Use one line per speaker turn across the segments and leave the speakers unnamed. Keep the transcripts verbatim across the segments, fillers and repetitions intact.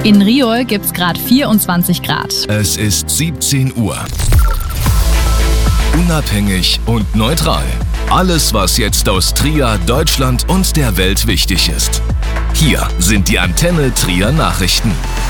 In Rio gibt's gerade vierundzwanzig Grad.
Es ist siebzehn Uhr. Unabhängig und neutral. Alles, was jetzt aus Trier, Deutschland und der Welt wichtig ist. Hier sind die Antenne Trier Nachrichten.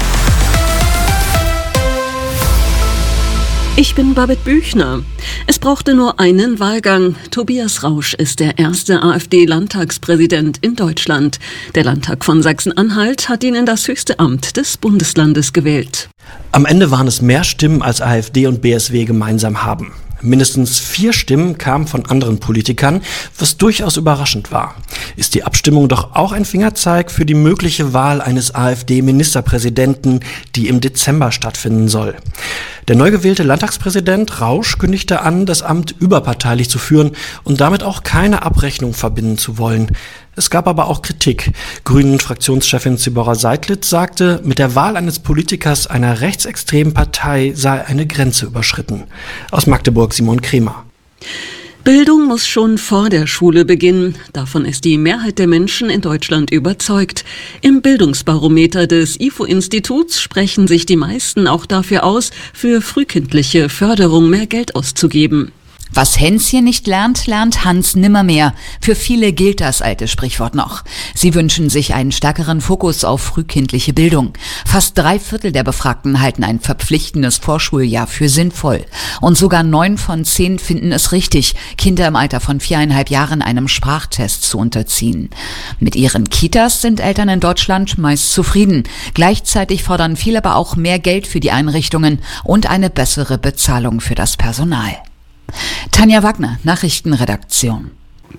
Ich bin Babette Büchner. Es brauchte nur einen Wahlgang. Tobias Rausch ist der erste AfD-Landtagspräsident in Deutschland. Der Landtag von Sachsen-Anhalt hat ihn in das höchste Amt des Bundeslandes gewählt.
Am Ende waren es mehr Stimmen, als AfD und B S W gemeinsam haben. Mindestens vier Stimmen kamen von anderen Politikern, was durchaus überraschend war. Ist die Abstimmung doch auch ein Fingerzeig für die mögliche Wahl eines AfD-Ministerpräsidenten, die im Dezember stattfinden soll. Der neu gewählte Landtagspräsident Rausch kündigte an, das Amt überparteilich zu führen und damit auch keine Abrechnung verbinden zu wollen. Es gab aber auch Kritik. Grünen-Fraktionschefin Zibora Seidlitz sagte, mit der Wahl eines Politikers einer rechtsextremen Partei sei eine Grenze überschritten. Aus Magdeburg Simon Kremer.
Bildung muss schon vor der Schule beginnen. Davon ist die Mehrheit der Menschen in Deutschland überzeugt. Im Bildungsbarometer des I F O-Instituts sprechen sich die meisten auch dafür aus, für frühkindliche Förderung mehr Geld auszugeben.
Was Hänschen nicht lernt, lernt Hans nimmermehr. Für viele gilt das alte Sprichwort noch. Sie wünschen sich einen stärkeren Fokus auf frühkindliche Bildung. Fast drei Viertel der Befragten halten ein verpflichtendes Vorschuljahr für sinnvoll. Und sogar neun von zehn finden es richtig, Kinder im Alter von viereinhalb Jahren einem Sprachtest zu unterziehen. Mit ihren Kitas sind Eltern in Deutschland meist zufrieden. Gleichzeitig fordern viele aber auch mehr Geld für die Einrichtungen und eine bessere Bezahlung für das Personal. Tanja Wagner, Nachrichtenredaktion.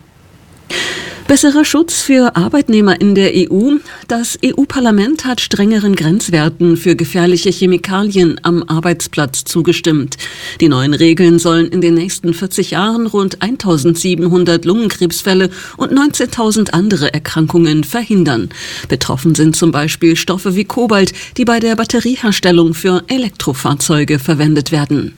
Besserer Schutz für Arbeitnehmer in der E U. Das E U-Parlament hat strengeren Grenzwerten für gefährliche Chemikalien am Arbeitsplatz zugestimmt. Die neuen Regeln sollen in den nächsten vierzig Jahren rund eintausendsiebenhundert Lungenkrebsfälle und neunzehntausend andere Erkrankungen verhindern. Betroffen sind zum Beispiel Stoffe wie Kobalt, die bei der Batterieherstellung für Elektrofahrzeuge verwendet werden.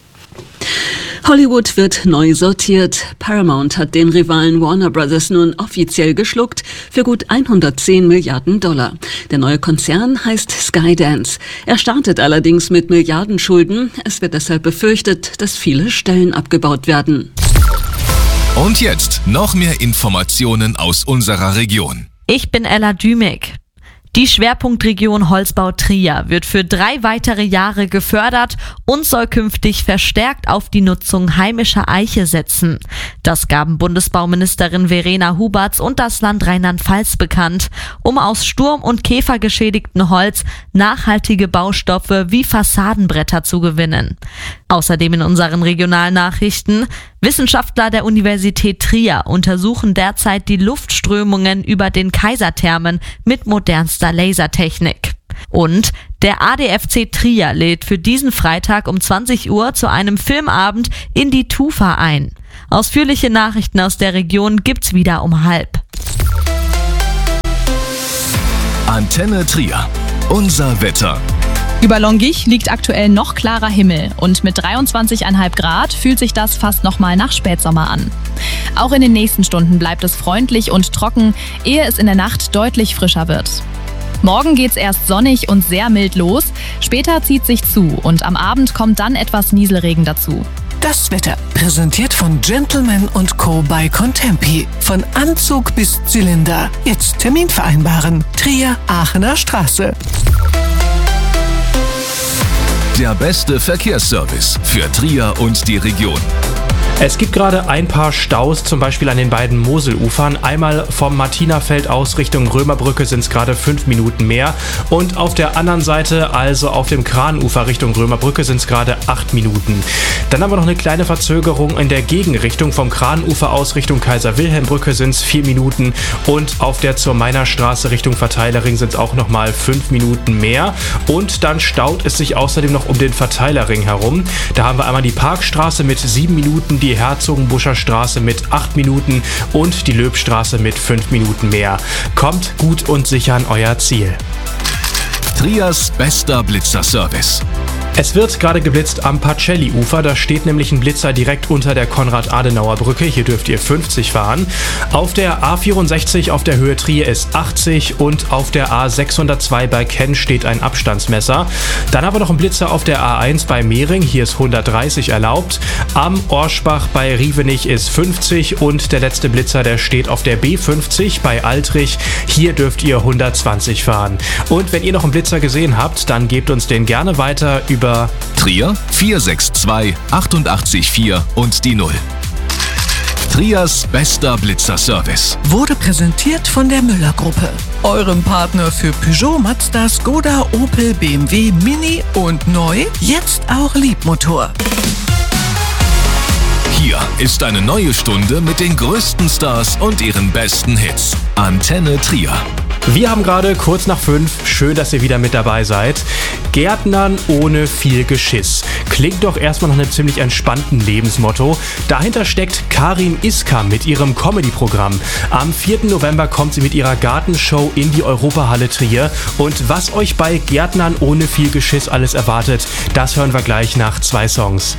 Hollywood wird neu sortiert. Paramount hat den Rivalen Warner Brothers nun offiziell geschluckt für gut hundertzehn Milliarden Dollar. Der neue Konzern heißt Skydance. Er startet allerdings mit Milliardenschulden. Es wird deshalb befürchtet, dass viele Stellen abgebaut werden.
Und jetzt noch mehr Informationen aus unserer Region.
Ich bin Ella Dümig. Die Schwerpunktregion Holzbau Trier wird für drei weitere Jahre gefördert und soll künftig verstärkt auf die Nutzung heimischer Eiche setzen. Das gaben Bundesbauministerin Verena Huberts und das Land Rheinland-Pfalz bekannt, um aus Sturm- und Käfer geschädigtem Holz nachhaltige Baustoffe wie Fassadenbretter zu gewinnen. Außerdem in unseren Regionalnachrichten: Wissenschaftler der Universität Trier untersuchen derzeit die Luftströmungen über den Kaiserthermen mit modernster Lasertechnik. Und der A D F C Trier lädt für diesen Freitag um zwanzig Uhr zu einem Filmabend in die Tufa ein. Ausführliche Nachrichten aus der Region gibt's wieder um halb.
Antenne Trier. Unser Wetter.
Über Longich liegt aktuell noch klarer Himmel und mit dreiundzwanzig Komma fünf Grad fühlt sich das fast nochmal nach Spätsommer an. Auch in den nächsten Stunden bleibt es freundlich und trocken, ehe es in der Nacht deutlich frischer wird. Morgen geht's erst sonnig und sehr mild los, später zieht sich zu und am Abend kommt dann etwas Nieselregen dazu.
Das Wetter, präsentiert von Gentleman und Co. bei Contempi. Von Anzug bis Zylinder. Jetzt Termin vereinbaren. Trier, Aachener Straße.
Der beste Verkehrsservice für Trier und die Region.
Es gibt gerade ein paar Staus, zum Beispiel an den beiden Moselufern. Einmal vom Martinafeld aus Richtung Römerbrücke sind es gerade fünf Minuten mehr. Und auf der anderen Seite, also auf dem Kranufer Richtung Römerbrücke, sind es gerade acht Minuten. Dann haben wir noch eine kleine Verzögerung in der Gegenrichtung. Vom Kranufer aus Richtung Kaiser-Wilhelm-Brücke sind es vier Minuten. Und auf der zur Mainer Straße Richtung Verteilerring sind es auch nochmal fünf Minuten mehr. Und dann staut es sich außerdem noch um den Verteilerring herum. Da haben wir einmal die Parkstraße mit sieben Minuten, die Herzogenbuscher Straße mit acht Minuten und die Löbstraße mit fünf Minuten mehr. Kommt gut und sicher an euer Ziel.
Triers bester Blitzerservice.
Es wird gerade geblitzt am Pacelli-Ufer, da steht nämlich ein Blitzer direkt unter der Konrad-Adenauer-Brücke, hier dürft ihr fünfzig fahren. Auf der A vierundsechzig auf der Höhe Trier ist achtzig und auf der A sechshundertzwei bei Kenn steht ein Abstandsmesser. Dann haben wir noch einen Blitzer auf der A eins bei Mehring, hier ist hundertdreißig erlaubt. Am Orschbach bei Rievenich ist fünfzig und der letzte Blitzer, der steht auf der B fünfzig bei Altrich, hier dürft ihr hundertzwanzig fahren. Und wenn ihr noch einen Blitzer gesehen habt, dann gebt uns den gerne weiter über Über
Trier vier sechs zwei acht acht vier und die null. Triers bester Blitzerservice.
Wurde präsentiert von der Müller-Gruppe, eurem Partner für Peugeot, Mazda, Skoda, Opel, B M W, Mini und neu, jetzt auch Liebmotor.
Hier ist eine neue Stunde mit den größten Stars und ihren besten Hits. Antenne Trier.
Wir haben gerade kurz nach fünf, schön, dass ihr wieder mit dabei seid. Gärtnern ohne viel Geschiss. Klingt doch erstmal nach einem ziemlich entspannten Lebensmotto. Dahinter steckt Karin Iskam mit ihrem Comedy-Programm. Am vierten November kommt sie mit ihrer Gartenshow in die Europahalle Trier. Und was euch bei Gärtnern ohne viel Geschiss alles erwartet, das hören wir gleich nach zwei Songs.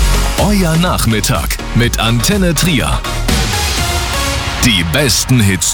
Euer Nachmittag mit Antenne Trier. Die besten Hits